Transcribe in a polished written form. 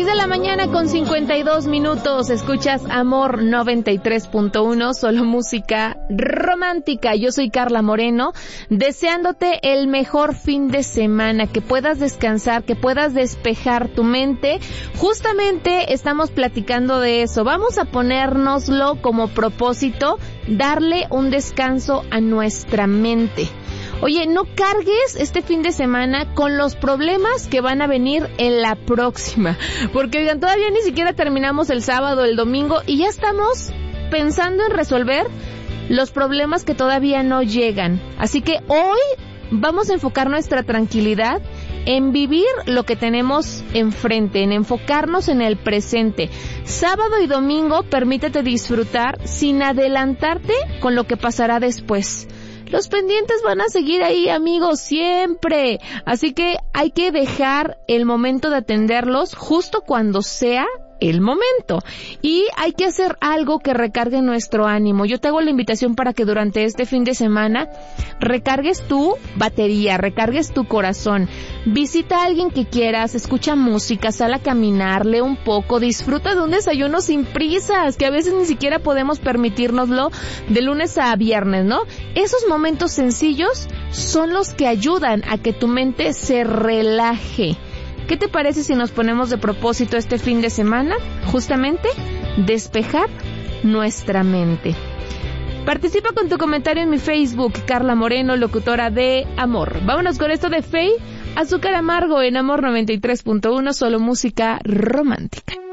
6 de la mañana con 52 minutos. Escuchas Amor 93.1, solo música romántica. Yo soy Carla Moreno, deseándote el mejor fin de semana, que puedas descansar, que puedas despejar tu mente. Justamente estamos platicando de eso. Vamos a ponérnoslo como propósito, darle un descanso a nuestra mente. Oye, no cargues este fin de semana con los problemas que van a venir en la próxima. Porque, oigan, todavía ni siquiera terminamos el sábado, el domingo, y ya estamos pensando en resolver los problemas que todavía no llegan. Así que hoy vamos a enfocar nuestra tranquilidad en vivir lo que tenemos enfrente, en enfocarnos en el presente. Sábado y domingo, permítete disfrutar sin adelantarte con lo que pasará después. Los pendientes van a seguir ahí, amigos, siempre. Así que hay que dejar el momento de atenderlos justo cuando sea el momento. Y hay que hacer algo que recargue nuestro ánimo. Yo te hago la invitación para que durante este fin de semana recargues tu batería, recargues tu corazón. Visita a alguien que quieras, escucha música, sal a caminar, lee un poco, disfruta de un desayuno sin prisas, que a veces ni siquiera podemos permitírnoslo de lunes a viernes, ¿no? Esos momentos sencillos son los que ayudan a que tu mente se relaje. ¿Qué te parece si nos ponemos de propósito este fin de semana? Justamente, despejar nuestra mente. Participa con tu comentario en mi Facebook, Carla Moreno, locutora de Amor. Vámonos con esto de Faye, Azúcar Amargo en Amor 93.1, solo música romántica.